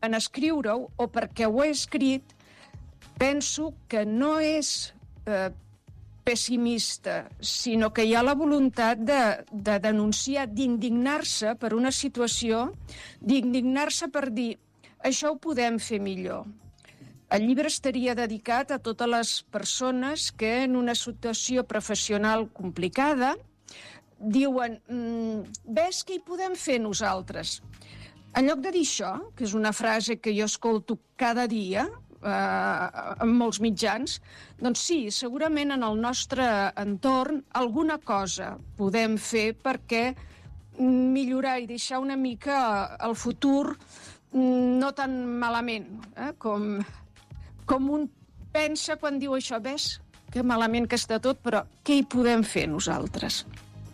en escriure-ho, o perquè ho he escrit, penso que no és pessimista, sinó que hi ha la voluntat de denunciar, d'indignar-se per una situació, d'indignar-se per dir això ho podem fer millor. El llibre estaria dedicat a totes les persones que en una situació professional complicada diuen ves què hi podem fer nosaltres. En lloc de dir això, que és una frase que jo escolto cada dia en molts mitjans, doncs sí, segurament en el nostre entorn alguna cosa podem fer perquè millorar i deixar una mica el futur no tan malament, com un pensa quan diu això, ves que malament que està tot, però què hi podem fer nosaltres?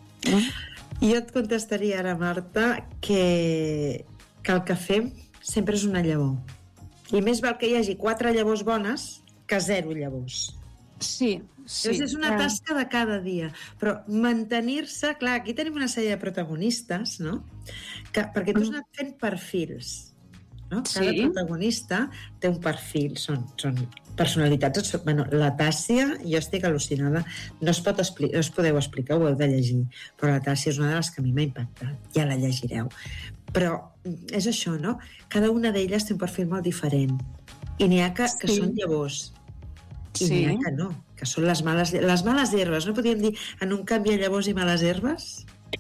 Jo et contestaria ara, Marta, que el que fem sempre és una llavor. I més val que hi hagi 4 llavors bones que 0 llavors. Sí. Llavors és una tasca de cada dia. Però mantenir-se... Clar, aquí tenim una sèrie de protagonistes, no? Perquè tu has anat fent perfils. No? Cada protagonista té un perfil, són personalitats. Bueno, la Tàssia, jo estic al·lucinada, no us podeu explicar, ho heu de llegir, però la Tàssia és una de les que a mi m'ha impactat, ja la llegireu. Però és això, no? Cada una d'elles té un perfil molt diferent i n'hi ha que són llavors i n'hi ha que no, que són les males herbes. No podríem dir en un canvi a llavors i males herbes?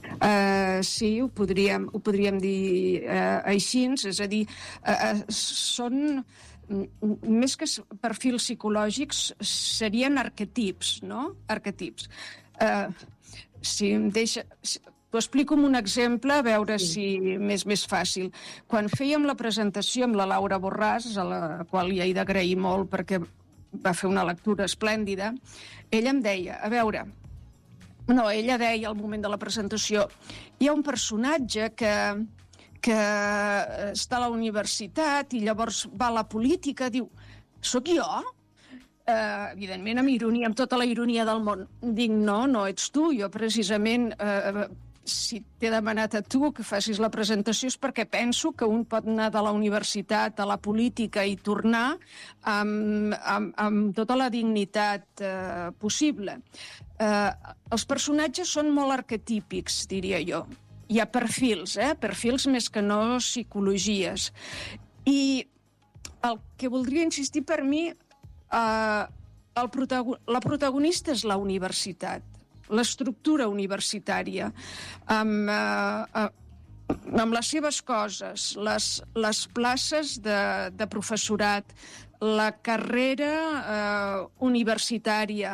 Sí, ho podríem dir així, és a dir, són més que perfils psicològics, serien arquetips, no? Arquetips. Si em deixa... T'ho explico amb un exemple, a veure si m'és més fàcil. Quan fèiem la presentació amb la Laura Borràs, a la qual hi he d'agrair molt perquè va fer una lectura esplèndida, ella em deia, ella deia al moment de la presentació, hi ha un personatge que està a la universitat i llavors va a la política, diu, sóc jo? Evidentment amb ironia, amb tota la ironia del món. Dic, no ets tu, jo precisament... si t'he demanat a tu que facis la presentació és perquè penso que un pot anar de la universitat a la política i tornar amb tota la dignitat possible. Els personatges són molt arquetípics, diria jo. Hi ha perfils, perfils més que no psicologies. I el que voldria insistir per mi, la protagonista és la universitat, l'estructura universitària, amb les seves coses, les places de professorat, la carrera universitària,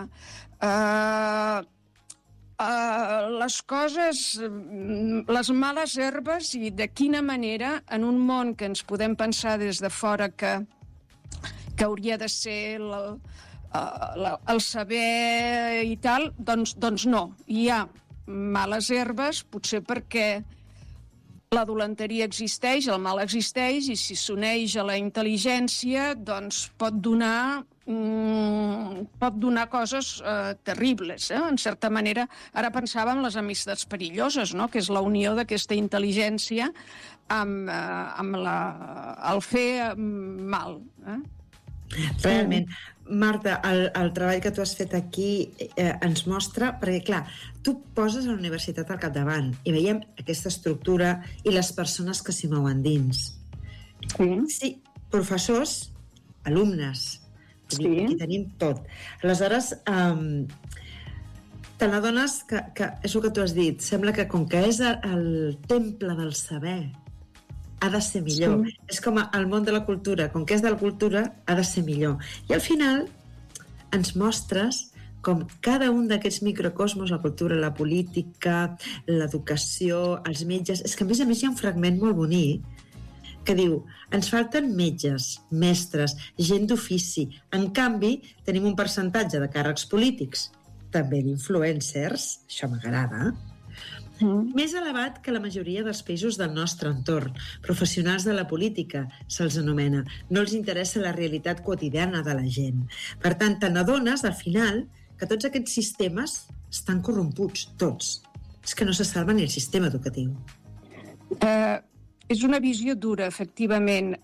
les coses, les males herbes i de quina manera, en un món que ens podem pensar des de fora que hauria de ser el saber i tal, doncs no. Hi ha males herbes, potser perquè la dolenteria existeix, el mal existeix, i si s'uneix a la intel·ligència, doncs pot donar coses terribles. En certa manera, ara pensava en les amistats perilloses, no? Que és la unió d'aquesta intel·ligència amb el fer mal. Realment. Marta, el treball que tu has fet aquí ens mostra, perquè clar, tu poses la universitat al capdavant i veiem aquesta estructura i les persones que s'hi mouen dins. Sí, professors, alumnes, aquí tenim tot. Aleshores, te n'adones que és el que tu has dit, sembla que com que és el temple del saber, ha de ser millor. Sí. És com el món de la cultura, com que és de la cultura, ha de ser millor. I al final ens mostres com cada un d'aquests microcosmos, la cultura, la política, l'educació, els metges... És que a més hi ha un fragment molt bonic que diu, ens falten metges, mestres, gent d'ofici. En canvi, tenim un percentatge de càrrecs polítics, també d'influencers, això m'agrada, més elevat que la majoria dels països del nostre entorn. Professionals de la política se'ls anomena. No els interessa la realitat quotidiana de la gent. Per tant, te n'adones, al final, que tots aquests sistemes estan corromputs, tots. És que no se salva ni el sistema educatiu. És una visió dura, efectivament.